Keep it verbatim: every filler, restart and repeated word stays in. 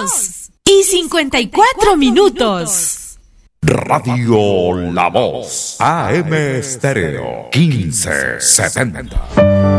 dos y cincuenta y cuatro minutos. Radio La Voz, A M Estéreo, quince setenta.